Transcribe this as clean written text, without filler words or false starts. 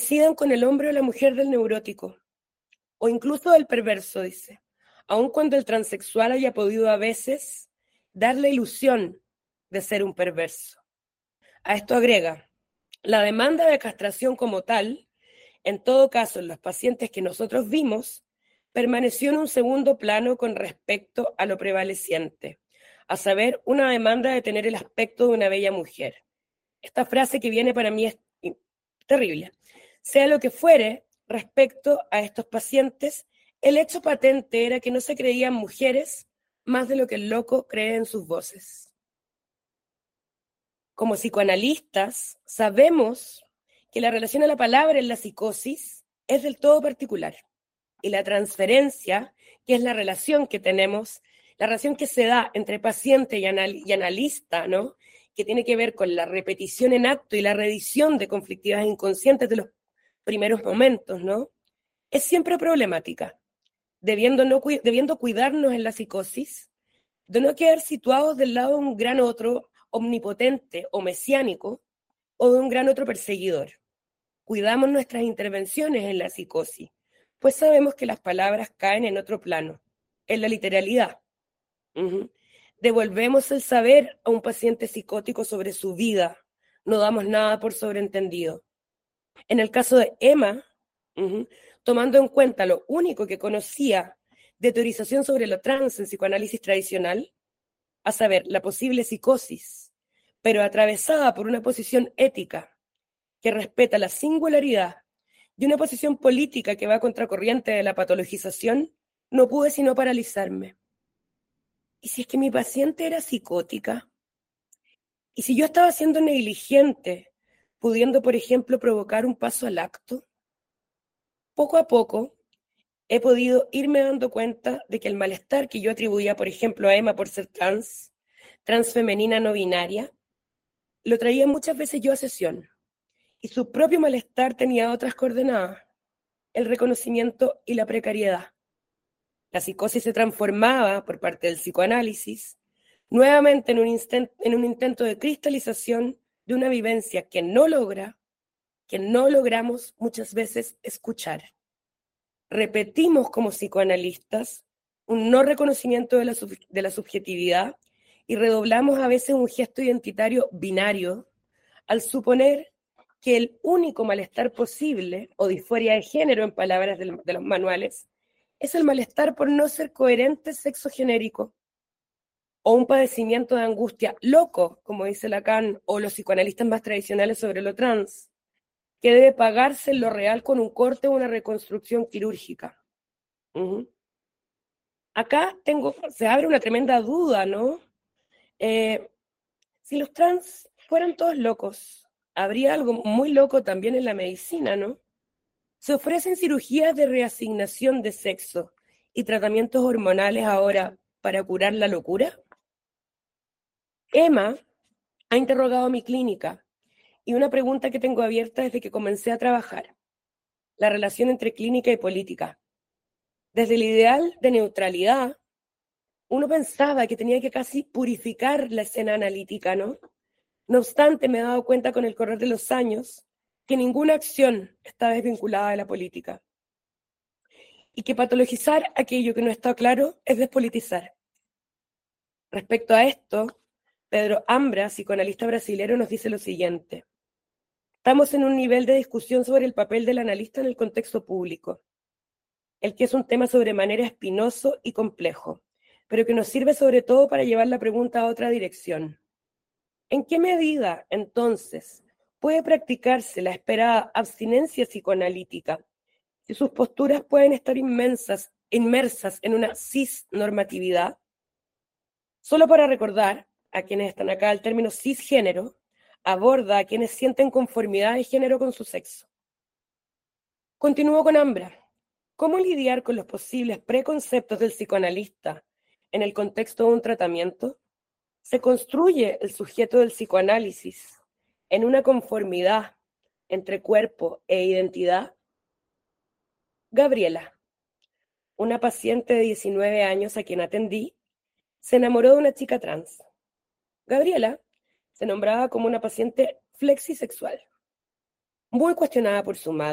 coincidan con el hombre o la mujer del neurótico, o incluso del perverso, dice, aun cuando el transexual haya podido a veces dar la ilusión de ser un perverso. A esto agrega, la demanda de castración como tal, en todo caso en los pacientes que nosotros vimos, permaneció en un segundo plano con respecto a lo prevaleciente, a saber, una demanda de tener el aspecto de una bella mujer. Esta frase que viene para mí es terrible. Sea lo que fuere, respecto a estos pacientes, el hecho patente era que no se creían mujeres más de lo que el loco cree en sus voces. Como psicoanalistas, sabemos que la relación a la palabra en la psicosis es del todo particular. Y la transferencia, que es la relación que tenemos, la relación que se da entre paciente y analista, ¿no? Que tiene que ver con la repetición en acto y la reedición de conflictividades inconscientes de los primeros momentos, ¿no? Es siempre problemática, debiendo cuidarnos en la psicosis, de no quedar situados del lado de un gran otro omnipotente o mesiánico, o de un gran otro perseguidor. Cuidamos nuestras intervenciones en la psicosis, pues sabemos que las palabras caen en otro plano, en la literalidad. Devolvemos el saber a un paciente psicótico sobre su vida, no damos nada por sobreentendido. En el caso de Emma, tomando en cuenta lo único que conocía de teorización sobre lo trans en psicoanálisis tradicional, a saber, la posible psicosis, pero atravesada por una posición ética que respeta la singularidad y una posición política que va contracorriente de la patologización, no pude sino paralizarme. ¿Y si es que mi paciente era psicótica? ¿Y si yo estaba siendo negligente, pudiendo, por ejemplo, provocar un paso al acto? Poco a poco he podido irme dando cuenta de que el malestar que yo atribuía, por ejemplo, a Emma por ser transfemenina no binaria, lo traía muchas veces yo a sesión. Y su propio malestar tenía otras coordenadas, el reconocimiento y la precariedad. La psicosis se transformaba, por parte del psicoanálisis, nuevamente en un intento de cristalización de una vivencia que no logramos muchas veces escuchar. Repetimos como psicoanalistas un no reconocimiento de la subjetividad y redoblamos a veces un gesto identitario binario al suponer que el único malestar posible, o disforia de género en palabras de los manuales, es el malestar por no ser coherente sexogenérico, o un padecimiento de angustia loco, como dice Lacan o los psicoanalistas más tradicionales sobre lo trans, que debe pagarse en lo real con un corte o una reconstrucción quirúrgica. Acá se abre una tremenda duda, ¿no? Si los trans fueran todos locos, habría algo muy loco también en la medicina, ¿no? Se ofrecen cirugías de reasignación de sexo y tratamientos hormonales ahora para curar la locura. Emma ha interrogado mi clínica y una pregunta que tengo abierta desde que comencé a trabajar: la relación entre clínica y política. Desde el ideal de neutralidad, uno pensaba que tenía que casi purificar la escena analítica, ¿no? No obstante, me he dado cuenta con el correr de los años que ninguna acción está desvinculada de la política y que patologizar aquello que no está claro es despolitizar. Respecto a esto, Pedro Ambra, psicoanalista brasilero, nos dice lo siguiente: estamos en un nivel de discusión sobre el papel del analista en el contexto público, el que es un tema sobremanera espinoso y complejo, pero que nos sirve sobre todo para llevar la pregunta a otra dirección. ¿En qué medida, entonces, puede practicarse la esperada abstinencia psicoanalítica si sus posturas pueden estar inmersas en una cisnormatividad? Solo para recordar a quienes están acá, el término cisgénero aborda a quienes sienten conformidad de género con su sexo. Continúo con Ambra. ¿Cómo lidiar con los posibles preconceptos del psicoanalista en el contexto de un tratamiento? Se construye el sujeto del psicoanálisis en una conformidad entre cuerpo e identidad. Gabriela, una paciente de 19 años a quien atendí, se enamoró de una chica trans. Gabriela se nombraba como una paciente flexisexual, muy cuestionada por su madre